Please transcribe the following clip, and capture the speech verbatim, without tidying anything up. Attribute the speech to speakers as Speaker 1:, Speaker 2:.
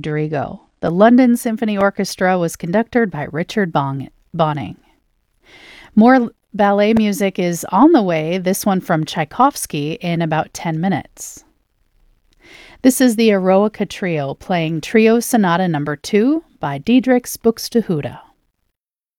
Speaker 1: Rodrigo. The London Symphony Orchestra was conducted by Richard Bong- Bonning. More ballet music is on the way, this one from Tchaikovsky, in about ten minutes. This is the Eroica Trio playing Trio Sonata Number two by Diedrichs Buxtehude.